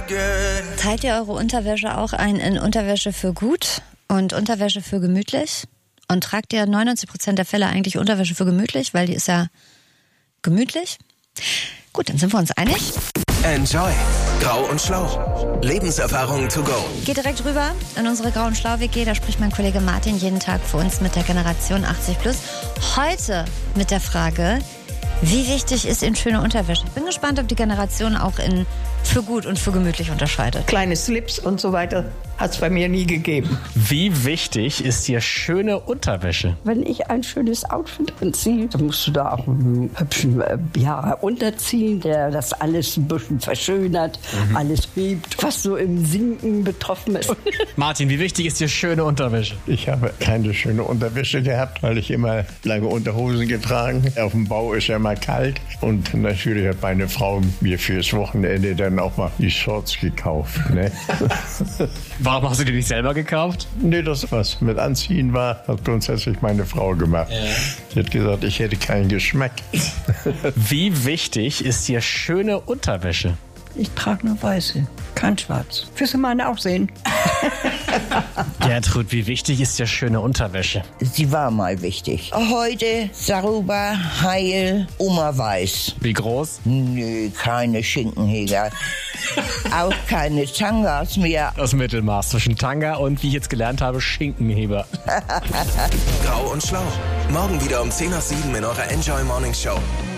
Teilt ihr eure Unterwäsche auch ein in Unterwäsche für gut und Unterwäsche für gemütlich? Und tragt ihr 99% der Fälle eigentlich Unterwäsche für gemütlich, weil die ist ja gemütlich? Gut, dann sind wir uns einig. Enjoy. Grau und Schlau. Lebenserfahrung to go. Geht direkt rüber in unsere Grau- und Schlau-WG. Da spricht mein Kollege Martin jeden Tag für uns mit der Generation 80+. Heute mit der Frage, wie wichtig ist Ihnen schöne Unterwäsche? Ich bin gespannt, ob die Generation auch in für gut und für gemütlich unterscheidet. Kleine Slips und so weiter hat es bei mir nie gegeben. Wie wichtig ist dir schöne Unterwäsche? Wenn ich ein schönes Outfit anziehe, dann musst du da auch einen hübschen unterziehen, der das alles ein bisschen verschönert, alles hebt, was so im Sinken betroffen ist. Martin, wie wichtig ist dir schöne Unterwäsche? Ich habe keine schöne Unterwäsche gehabt, weil ich immer lange Unterhosen getragen. Auf dem Bau ist ja immer kalt. Und natürlich hat meine Frau mir fürs Wochenende dann auch mal die Shorts gekauft. Ne? Warum hast du die nicht selber gekauft? Nee, das, was mit Anziehen war, hat grundsätzlich meine Frau gemacht. Ja. Sie hat gesagt, ich hätte keinen Geschmack. Wie wichtig ist dir schöne Unterwäsche? Ich trage nur weiße, kein schwarz. Fürs Mann auch sehen. Gertrud, wie wichtig ist dir schöne Unterwäsche? Sie war mal wichtig. Heute sauber, heil, Oma weiß. Wie groß? Nö, keine Schinkenheger. Auch keine Tangas mehr. Das Mittelmaß zwischen Tanga und, wie ich jetzt gelernt habe, Schinkenheber. Grau und Schlau. Morgen wieder um 10 nach 7 in eurer Enjoy Morning Show.